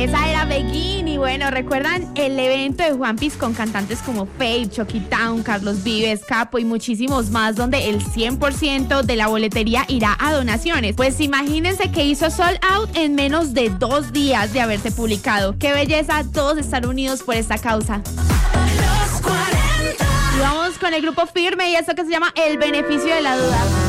Esa era Begin y bueno, ¿recuerdan el evento de Juanpis con cantantes como Fate, Chucky Town, Carlos Vives, Capo y muchísimos más, donde el 100% de la boletería irá a donaciones? Pues imagínense que hizo sold out en menos de 2 días de haberse publicado. ¡Qué belleza todos estar unidos por esta causa! Los 40. Y vamos con el grupo Firme y esto que se llama El Beneficio de la Duda.